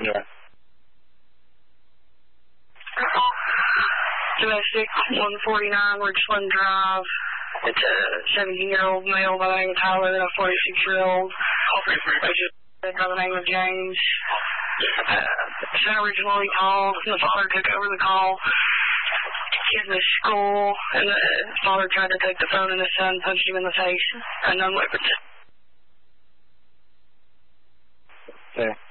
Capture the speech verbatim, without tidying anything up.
Yeah. Domestic, one forty-nine Richland Drive. It's a seventeen-year-old male by the name of Tyler and a forty-six-year-old by the name of James. Uh, son originally called, and the father took over the call. Kid in the school, and the father tried to take the phone, and the son punched him in the face. Unknown weapons. Okay.